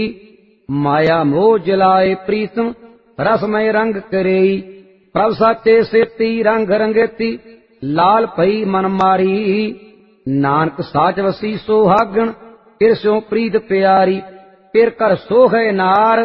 माया मोह जलाए प्रीतम रसमय रंग करेई। प्रभ साचे सेती रंग रंगेती लाल पई मन मारी। नानक साच वसी सोहागण तिरस्यों प्रीत प्यारी। फिर कर सोहे नार